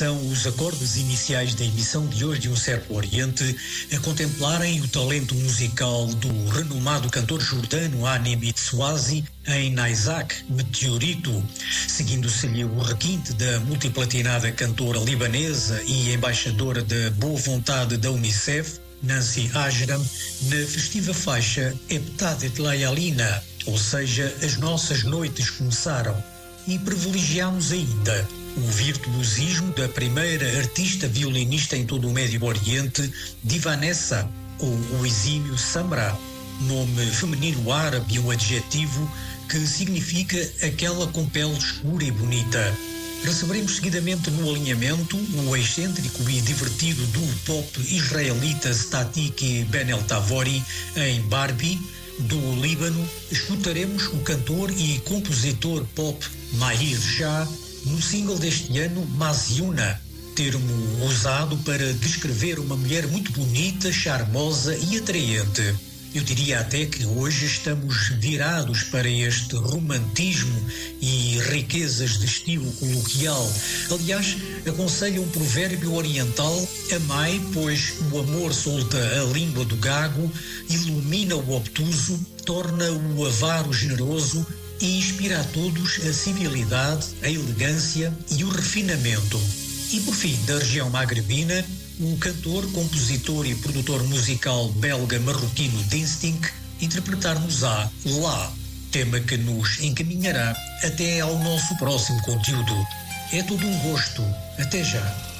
são os acordes iniciais da emissão de hoje de Um Certo Oriente a contemplarem o talento musical do renomado cantor jordano Hani Mitswazi em Naisak, Meteorito, seguindo-se-lhe o requinte da multiplatinada cantora libanesa e embaixadora da boa vontade da Unicef, Nancy Ajram, na festiva faixa Eptadet Layalina, ou seja, As Nossas Noites Começaram, e privilegiamos ainda o virtuosismo da primeira artista violinista em todo o Médio Oriente, Divanessa, ou o exímio Samra, nome feminino árabe ou adjetivo que significa aquela com pele escura e bonita. Receberemos seguidamente no alinhamento o excêntrico e divertido duo pop israelita Statik Ben El Tavori em Barbie. Do Líbano, escutaremos o cantor e compositor pop Mahir Shah no single deste ano Maziuna, termo usado para descrever uma mulher muito bonita, charmosa e atraente. Eu diria até que hoje estamos virados para este romantismo e riquezas de estilo coloquial. Aliás, aconselho um provérbio oriental: amai, pois o amor solta a língua do gago, ilumina o obtuso, torna o avaro generoso e inspira a todos a civilidade, a elegância e o refinamento. E por fim, da região magrebina, o cantor, compositor e produtor musical belga-marroquino Dinstinct interpretar-nos-á Lá, tema que nos encaminhará até ao nosso próximo conteúdo. É todo um gosto. Até já.